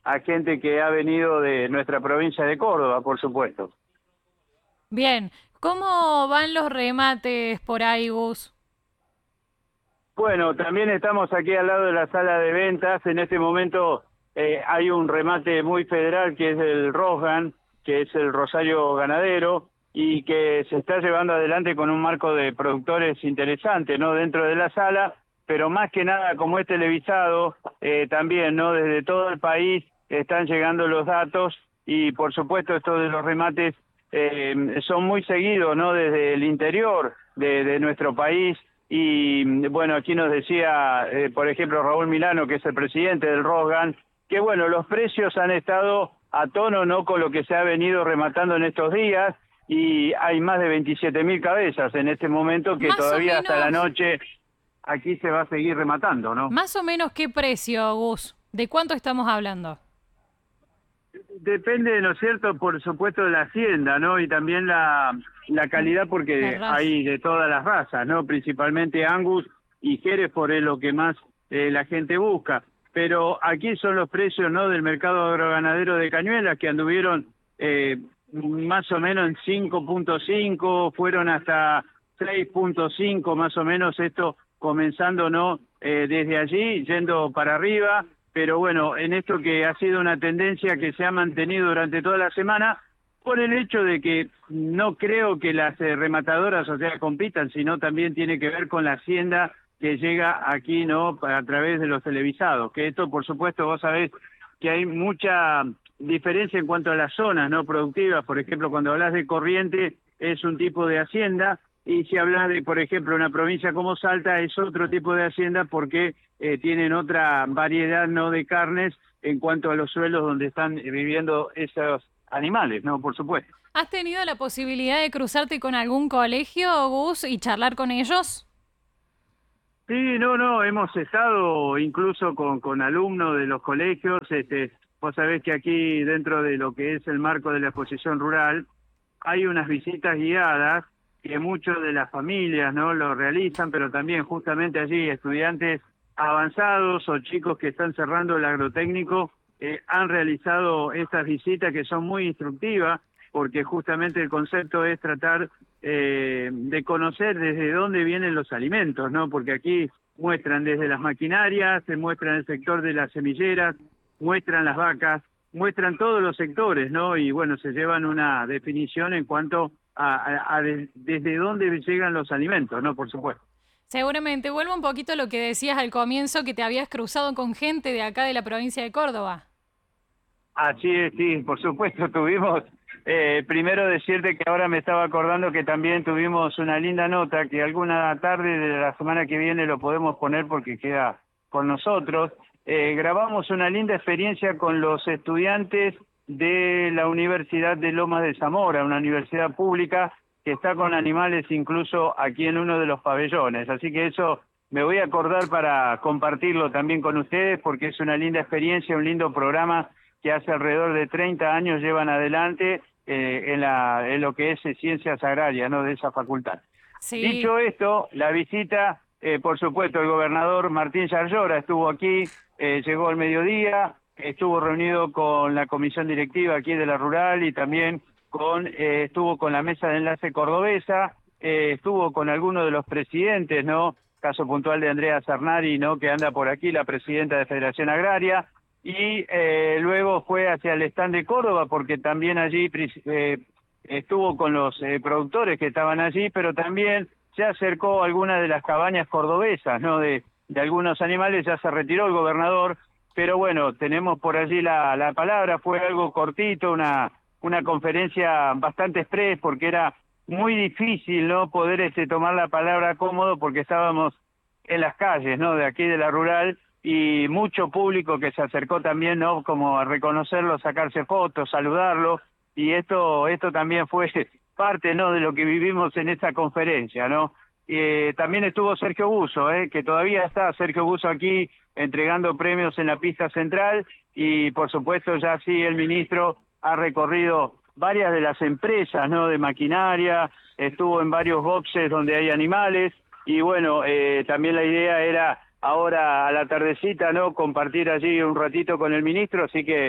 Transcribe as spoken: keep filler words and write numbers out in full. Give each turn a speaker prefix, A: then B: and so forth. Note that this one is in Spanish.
A: a gente que ha venido de nuestra provincia de Córdoba, por supuesto.
B: Bien, ¿cómo van los remates por ahí, Gus?
A: Bueno, también estamos aquí al lado de la sala de ventas. En este momento eh, hay un remate muy federal que es el Rosgan, que es el Rosario Ganadero, y que se está llevando adelante con un marco de productores interesante, ¿no? Dentro de la sala, pero más que nada, como es televisado, eh, también, ¿no? Desde todo el país están llegando los datos y, por supuesto, esto de los remates eh, son muy seguidos, ¿no? Desde el interior de, de nuestro país. Y bueno, aquí nos decía, eh, por ejemplo, Raúl Milano, que es el presidente del Rosgan, que bueno, los precios han estado a tono, ¿no?, con lo que se ha venido rematando en estos días, y hay más de veintisiete mil cabezas en este momento que
B: Más o
A: todavía hasta la
B: menos,
A: noche aquí se va a seguir rematando, ¿no?
B: más o menos qué precio, Gus, ¿de cuánto estamos hablando?
A: Depende, ¿no es cierto?, por supuesto, de la hacienda, ¿no? Y también la, la calidad,
B: La
A: porque
B: raza.
A: hay de todas las razas, ¿no? Principalmente Angus y Hereford es lo que más eh, la gente busca. Pero aquí son los precios, ¿no?, del mercado agroganadero de Cañuelas, que anduvieron eh, más o menos en cinco punto cinco, fueron hasta seis punto cinco más o menos, esto comenzando, ¿no?, eh, desde allí, yendo para arriba. Pero bueno, en esto que ha sido una tendencia que se ha mantenido durante toda la semana, por el hecho de que no creo que las eh, rematadoras, o sea, compitan, sino también tiene que ver con la hacienda que llega aquí, ¿no?, a través de los televisados, que esto, por supuesto, vos sabés que hay mucha diferencia en cuanto a las zonas, ¿no?, productivas. Por ejemplo, cuando hablas de Corriente es un tipo de hacienda, y si hablas de, por ejemplo, una provincia como Salta, es otro tipo de hacienda porque eh, tienen otra variedad, ¿no?, de carnes en cuanto a los suelos donde están viviendo esos animales, ¿no?, por supuesto.
B: ¿Has tenido la posibilidad de cruzarte con algún colegio, Gus, y charlar con ellos?
A: Sí, no, no, hemos estado incluso con, con alumnos de los colegios. Este, vos sabés que aquí, dentro de lo que es el marco de la exposición rural, hay unas visitas guiadas que muchos de las familias, ¿no?, lo realizan, pero también justamente allí estudiantes avanzados o chicos que están cerrando el agrotécnico eh, han realizado estas visitas que son muy instructivas, porque justamente el concepto es tratar eh, de conocer desde dónde vienen los alimentos, ¿no? Porque aquí muestran desde las maquinarias, se muestran el sector de las semilleras, muestran las vacas, muestran todos los sectores, ¿no? Y bueno, se llevan una definición en cuanto a, a, a de, desde dónde llegan los alimentos, ¿no? Por supuesto.
B: Seguramente. Vuelvo un poquito a lo que decías al comienzo, que te habías cruzado con gente de acá de la provincia de Córdoba.
A: Así es, sí, por supuesto, tuvimos, eh, primero decirte que ahora me estaba acordando que también tuvimos una linda nota, que alguna tarde de la semana que viene lo podemos poner porque queda con nosotros. Eh, grabamos una linda experiencia con los estudiantes de la Universidad de Lomas de Zamora, una universidad pública que está con animales incluso aquí en uno de los pabellones. Así que eso me voy a acordar para compartirlo también con ustedes, porque es una linda experiencia, un lindo programa que hace alrededor de treinta años llevan adelante eh, en, la, en lo que es eh, ciencias agrarias, ¿no?, de esa facultad.
B: Sí.
A: Dicho esto, la visita, eh, por supuesto, el gobernador Martín Yarlora estuvo aquí, eh, llegó al mediodía, estuvo reunido con la comisión directiva aquí de la Rural y también con eh, estuvo con la mesa de enlace cordobesa, eh, estuvo con algunos de los presidentes, ¿no? Caso puntual de Andrea Zarnari, ¿no?, que anda por aquí, la presidenta de Federación Agraria. Y eh, luego fue hacia el stand de Córdoba, porque también allí eh, estuvo con los eh, productores que estaban allí, pero también se acercó a algunas de las cabañas cordobesas, ¿no?, de, de algunos animales. Ya se retiró el gobernador, pero bueno, tenemos por allí la, la palabra. Fue algo cortito, una, una conferencia bastante express, porque era muy difícil, ¿no?, poder este, tomar la palabra cómodo, porque estábamos en las calles, ¿no?, de aquí de la Rural, y mucho público que se acercó también, ¿no?, como a reconocerlo, sacarse fotos, saludarlo, y esto esto también fue parte, ¿no?, de lo que vivimos en esta conferencia, ¿no? Eh, también estuvo Sergio Buso, ¿eh?, que todavía está Sergio Buso aquí entregando premios en la pista central, y por supuesto ya sí el ministro ha recorrido varias de las empresas, ¿no?, de maquinaria, estuvo en varios boxes donde hay animales, y bueno, eh, también la idea era ahora a la tardecita, ¿no?, compartir allí un ratito con el ministro, así que